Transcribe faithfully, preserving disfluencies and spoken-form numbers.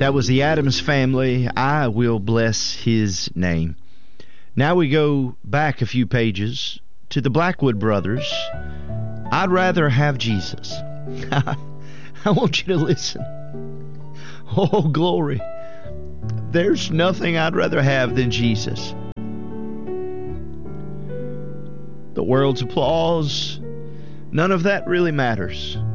That was the Addams Family. I will bless his name. Now we go back a few pages to the Blackwood Brothers. I'd rather have Jesus. I want you to listen. Oh, glory. There's nothing I'd rather have than Jesus. The world's applause, none of that really matters.